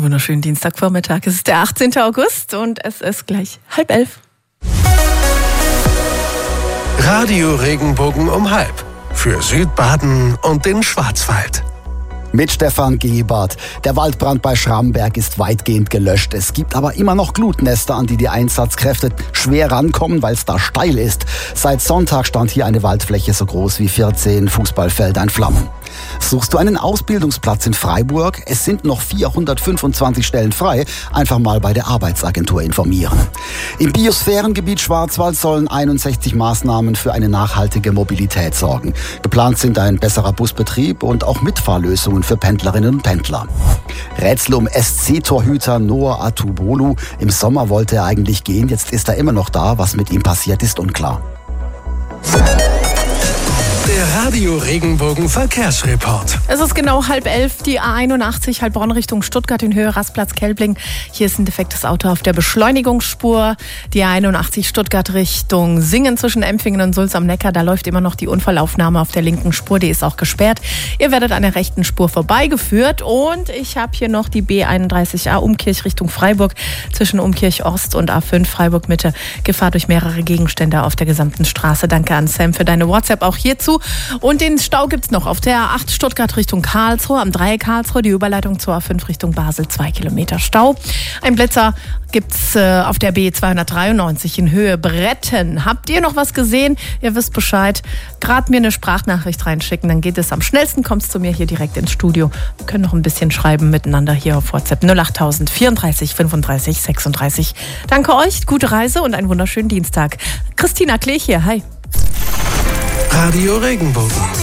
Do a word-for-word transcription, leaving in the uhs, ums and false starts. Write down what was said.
wunderschönen Dienstagvormittag. Es ist der achtzehnten August und es ist gleich halb elf. Radio Regenbogen um halb. Für Südbaden und den Schwarzwald. Mit Stefan Gebert. Der Waldbrand bei Schramberg ist weitgehend gelöscht. Es gibt aber immer noch Glutnester, an die die Einsatzkräfte schwer rankommen, weil es da steil ist. Seit Sonntag stand hier eine Waldfläche so groß wie vierzehn Fußballfelder in Flammen. Suchst du einen Ausbildungsplatz in Freiburg? Es sind noch vierhundertfünfundzwanzig Stellen frei. Einfach mal bei der Arbeitsagentur informieren. Im Biosphärengebiet Schwarzwald sollen einundsechzig Maßnahmen für eine nachhaltige Mobilität sorgen. Geplant sind ein besserer Busbetrieb und auch Mitfahrlösungen für Pendlerinnen und Pendler. Rätsel um S C-Torhüter Noah Atubolu. Im Sommer wollte er eigentlich gehen, jetzt ist er immer noch da. Was mit ihm passiert, ist unklar. Der Radio Regenbogen Verkehrsreport. Es ist genau halb elf, die A einundachtzig Heilbronn Richtung Stuttgart in Höhe Rastplatz Kelbling. Hier ist ein defektes Auto auf der Beschleunigungsspur. Die A einundachtzig Stuttgart Richtung Singen zwischen Empfingen und Sulz am Neckar. Da läuft immer noch die Unfallaufnahme auf der linken Spur. Die ist auch gesperrt. Ihr werdet an der rechten Spur vorbeigeführt. Und ich habe hier noch die B einunddreißig A Umkirch Richtung Freiburg zwischen Umkirch Ost und A fünf Freiburg Mitte. Gefahr durch mehrere Gegenstände auf der gesamten Straße. Danke an Sam für deine WhatsApp auch hierzu. Und den Stau gibt's noch auf der A acht Stuttgart Richtung Karlsruhe, am Dreieck Karlsruhe, die Überleitung zur A fünf Richtung Basel, zwei Kilometer Stau. Ein Blitzer gibt's äh, auf der B zweihundertdreiundneunzig in Höhe Bretten. Habt ihr noch was gesehen? Ihr wisst Bescheid. Gerade mir eine Sprachnachricht reinschicken, dann geht es am schnellsten, kommst zu mir hier direkt ins Studio. Wir können noch ein bisschen schreiben miteinander hier auf WhatsApp null acht null null vierunddreißig fünfunddreißig sechsunddreißig. Danke euch, gute Reise und einen wunderschönen Dienstag. Christina Klech hier, hi. Radio Regenbogen.